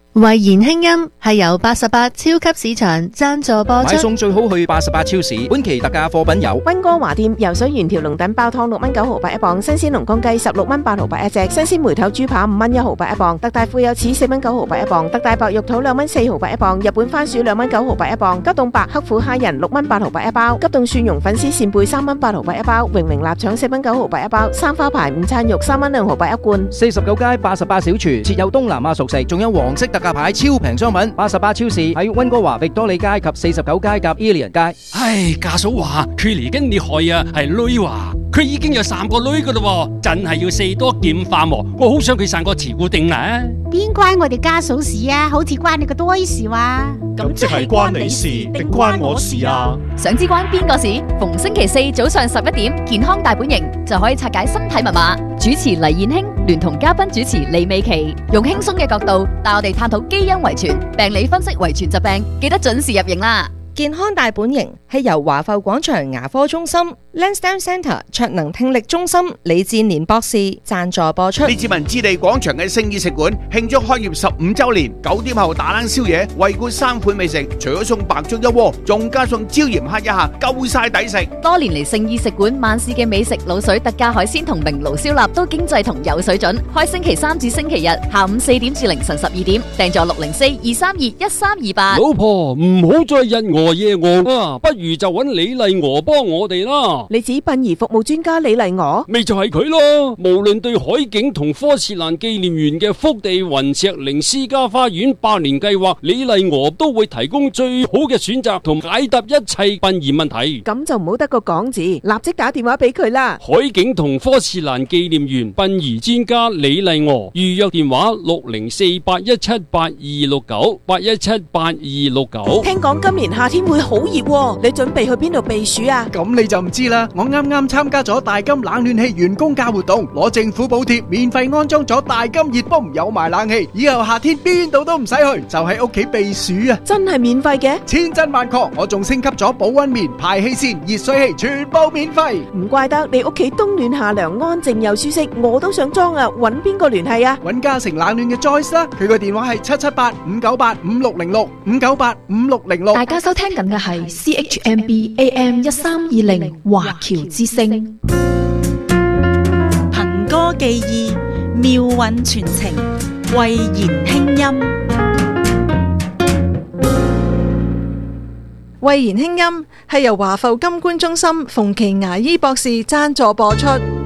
慧賢輕音係由88超級市場贊助播出。 買餸最好去88超市，本期特價貨品有溫哥華店游水原條龍躉包湯6蚊9毫8一磅，新鮮龍江雞16蚊8毫8一隻，新鮮梅頭豬扒5蚊1毫8一磅，特大富有柿4蚊9毫8一磅，特大白玉肚2蚊4毫8一磅，日本番薯2蚊9毫8一磅，急凍白黑虎蝦仁6蚊8毫8一包，急凍蒜蓉粉絲扇貝3蚊8毫8一包，榮榮臘腸4蚊9毫8一包，三花牌午餐肉3蚊2毫8一罐。 49街88小廚設有東南亞熟食，仲有黃色特價牌超平商品。88超市喺溫哥華域多利街及49街夾 Ilian 街。 唉，家嫂話佢嚟緊你害啊，係女話佢已經有3個女噶啦，真係要4多劍化喎。我好想佢生個慈固定啊！ 邊關我哋家嫂事啊？好似關你個多事話。 咁即係關你事定關我事啊？ 想知關邊個事？逢星期4早上11點，健康大本營就可以拆解身體密碼。主持黎燕卿聯同嘉賓主持李美琪，用輕鬆嘅角度帶我哋探討基因遺傳、病理分析遺傳疾病，記得準時入營啦！ 健康大本營係由華埠廣場牙科中心、Lansdowne Centre 卓能聽力中心李志年博士贊助播出。 李志文置地廣場嘅聖意食館慶祝開業15週年，9點後打冷宵夜，惠顧3款美食，除咗送白粥1鍋，仲加送椒鹽蝦1下，夠晒抵食。 多年嚟聖意食館萬事嘅美食、滷水特價海鮮同明爐燒臘都經濟同有水準，開星期3至星期日下午4點至凌晨12點，訂座604-232-1328。 老婆唔好再日餓夜餓啊，不如就揾李麗娥幫我哋啦。 你指殯儀服務專家李麗娥？ 咪就係佢咯。無論對海景同科士蘭紀念園嘅福地雲石靈私家花園100年計劃，李麗娥都會提供最好嘅選擇同解答一切殯儀問題。 咁就唔好得個講字，立即打電話俾佢啦。 海景同科士蘭紀念園殯儀專家李麗娥，預約電話604-817-8269，817-8269。 聽講今年夏天會好熱喎，你準備去邊度避暑啊？ 咁你就唔知啦，我啱啱參加咗大金冷暖氣員工價活動，攞政府補貼，免費安裝咗大金熱風，有埋冷氣，以後夏天邊度都唔使去，就喺屋企避暑啊！ 真係免費嘅？ 千真萬確，我仲升級咗保溫棉、排氣扇、熱水器，全部免費。 唔怪得你屋企冬暖夏涼，安靜又舒適，我都想裝啊！搵邊個聯繫啊？ 搵嘉誠冷暖嘅 Joyce 啦，佢個電話係778-598-5606，598-5606。 大家收聽緊嘅係 CHMB AM 1320華僑之聲， 憑歌寄意，妙韻傳情，慧言輕音。 慧言輕音係由華埠金冠中心馮琦牙醫博士贊助播出。